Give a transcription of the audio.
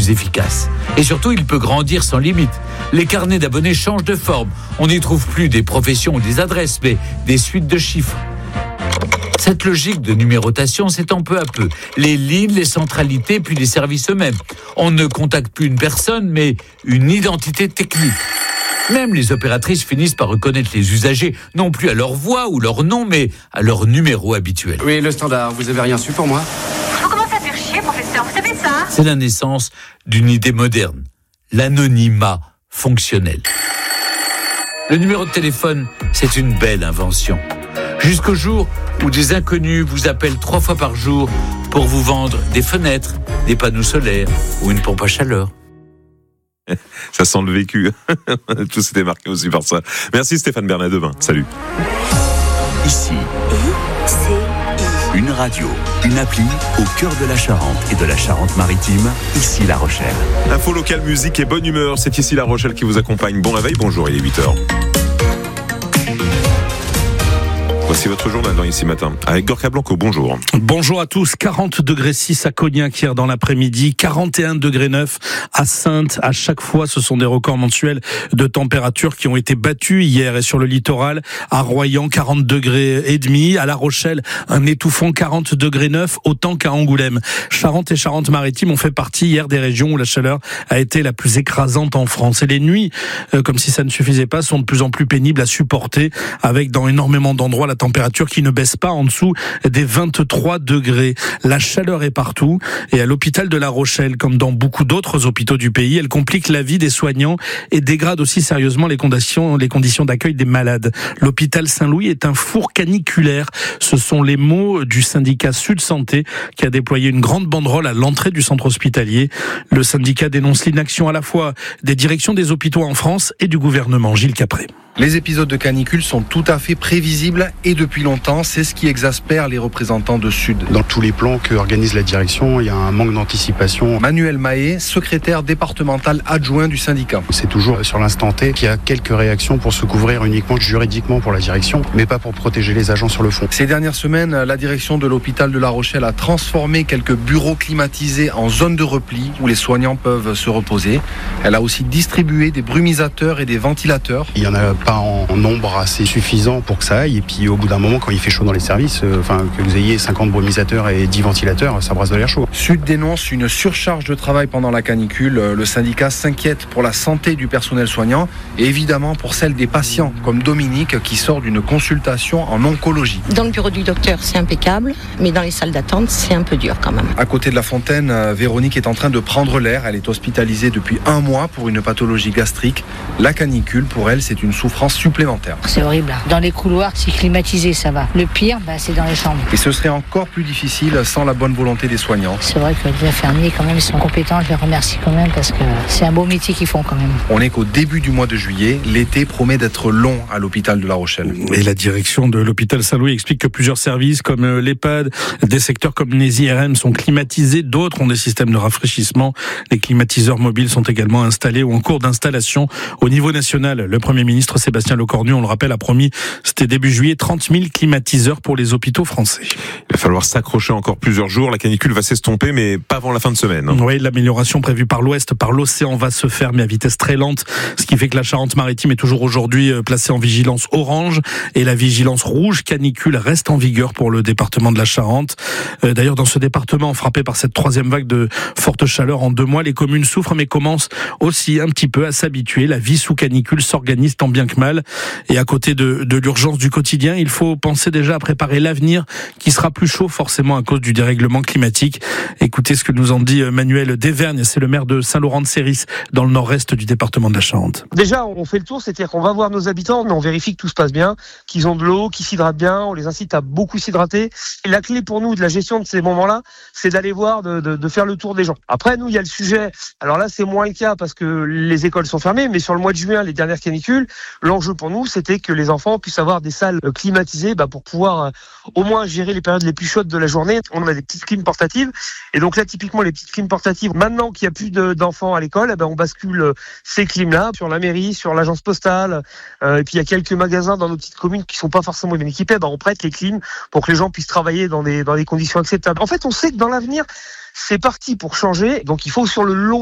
plus efficace. Et surtout, il peut grandir sans limite. Les carnets d'abonnés changent de forme. On n'y trouve plus des professions ou des adresses, mais des suites de chiffres. Cette logique de numérotation s'étend peu à peu. Les lignes, les centralités, puis les services eux-mêmes. On ne contacte plus une personne, mais une identité technique. Même les opératrices finissent par reconnaître les usagers, non plus à leur voix ou leur nom, mais à leur numéro habituel. Oui, le standard. Vous avez rien su pour moi ? Vous commencez à faire chier, professeur. Vous savez ça ? C'est la naissance d'une idée moderne. L'anonymat fonctionnel. Le numéro de téléphone, c'est une belle invention. Jusqu'au jour où des inconnus vous appellent 3 fois par jour pour vous vendre des fenêtres, des panneaux solaires ou une pompe à chaleur. Ça sent le vécu. Tout s'était marqué aussi par ça. Merci Stéphane Bernat-Devin. Salut. Ici, une radio, une appli au cœur de la Charente et de la Charente-Maritime. Ici La Rochelle. Info locale, musique et bonne humeur. C'est ici La Rochelle qui vous accompagne. Bon réveil, bonjour, il est 8h. Voici votre journal dans Ici Matin. Avec Gorka Blanco, bonjour. Bonjour à tous. 40°6 à Cognac hier dans l'après-midi, 41,9 à Saintes. À chaque fois, ce sont des records mensuels de température qui ont été battus hier. Et sur le littoral, à Royan, 40,5 degrés. À La Rochelle, un étouffant 40,9 autant qu'à Angoulême. Charente et Charente-Maritime ont fait partie hier des régions où la chaleur a été la plus écrasante en France. Et les nuits, comme si ça ne suffisait pas, sont de plus en plus pénibles à supporter, avec dans énormément d'endroits la température qui ne baisse pas en dessous des 23 degrés. La chaleur est partout et à l'hôpital de La Rochelle, comme dans beaucoup d'autres hôpitaux du pays, elle complique la vie des soignants et dégrade aussi sérieusement les conditions d'accueil des malades. L'hôpital Saint-Louis est un four caniculaire. Ce sont les mots du syndicat Sud Santé qui a déployé une grande banderole à l'entrée du centre hospitalier. Le syndicat dénonce l'inaction à la fois des directions des hôpitaux en France et du gouvernement. Gilles Capré. Les épisodes de canicule sont tout à fait prévisibles et depuis longtemps, c'est ce qui exaspère les représentants de Sud. Dans tous les plans que organise la direction, il y a un manque d'anticipation. Manuel Mahé, secrétaire départemental adjoint du syndicat. C'est toujours sur l'instant T qu'il y a quelques réactions pour se couvrir uniquement juridiquement pour la direction, mais pas pour protéger les agents sur le fond. Ces dernières semaines, la direction de l'hôpital de La Rochelle a transformé quelques bureaux climatisés en zone de repli où les soignants peuvent se reposer. Elle a aussi distribué des brumisateurs et des ventilateurs. Il y en a pas en nombre assez suffisant pour que ça aille. Et puis au bout d'un moment, quand il fait chaud dans les services, que vous ayez 50 brumisateurs et 10 ventilateurs, ça brasse de l'air chaud. Sud dénonce une surcharge de travail pendant la canicule. Le syndicat s'inquiète pour la santé du personnel soignant et évidemment pour celle des patients, comme Dominique qui sort d'une consultation en oncologie. Dans le bureau du docteur, c'est impeccable, mais dans les salles d'attente, c'est un peu dur quand même. À côté de la fontaine, Véronique est en train de prendre l'air. Elle est hospitalisée depuis 1 mois pour une pathologie gastrique. La canicule, pour elle, c'est une souffrance supplémentaire. C'est horrible. Dans les couloirs, c'est climatisé, ça va. Le pire, c'est dans les chambres. Et ce serait encore plus difficile sans la bonne volonté des soignants. C'est vrai que les infirmiers, quand même, ils sont compétents. Je les remercie quand même parce que c'est un beau métier qu'ils font quand même. On n'est qu'au début du mois de juillet. L'été promet d'être long à l'hôpital de La Rochelle. Et la direction de l'hôpital Saint-Louis explique que plusieurs services comme l'EHPAD, des secteurs comme les IRM sont climatisés. D'autres ont des systèmes de rafraîchissement. Les climatiseurs mobiles sont également installés ou en cours d'installation au niveau national. Le Premier ministre Sébastien Lecornu, on le rappelle, a promis, c'était début juillet, 30 000 climatiseurs pour les hôpitaux français. Il va falloir s'accrocher encore plusieurs jours. La canicule va s'estomper, mais pas avant la fin de semaine. Oui, l'amélioration prévue par l'Ouest, par l'océan, va se faire, mais à vitesse très lente. Ce qui fait que la Charente-Maritime est toujours aujourd'hui placée en vigilance orange et la vigilance rouge canicule reste en vigueur pour le département de la Charente. D'ailleurs, dans ce département frappé par cette 3e vague de forte chaleur en 2 mois, les communes souffrent, mais commencent aussi un petit peu à s'habituer. La vie sous canicule s'organise tant bien que mal. Et à côté de l'urgence du quotidien, il faut penser déjà à préparer l'avenir qui sera plus chaud forcément à cause du dérèglement climatique. Écoutez ce que nous en dit Manuel Desvergnes, c'est le maire de Saint-Laurent-de-Sérisse dans le nord-est du département de la Charente. Déjà, on fait le tour, c'est-à-dire qu'on va voir nos habitants, mais on vérifie que tout se passe bien, qu'ils ont de l'eau, qu'ils s'hydratent bien, on les incite à beaucoup s'hydrater. Et la clé pour nous de la gestion de ces moments-là, c'est d'aller voir, de faire le tour des gens. Après, nous, il y a le sujet, alors là, c'est moins le cas parce que les écoles sont fermées, mais sur le mois de juin, les dernières canicules, l'enjeu pour nous, c'était que les enfants puissent avoir des salles climatisées pour pouvoir au moins gérer les périodes les plus chaudes de la journée. On a des petites clims portatives et donc là typiquement les petites clims portatives, maintenant qu'il n'y a plus d'enfants à l'école, on bascule ces clims-là sur la mairie, sur l'agence postale et puis il y a quelques magasins dans nos petites communes qui sont pas forcément bien équipés, on prête les clims pour que les gens puissent travailler dans des conditions acceptables. En fait, on sait que dans l'avenir, c'est parti pour changer, donc il faut sur le long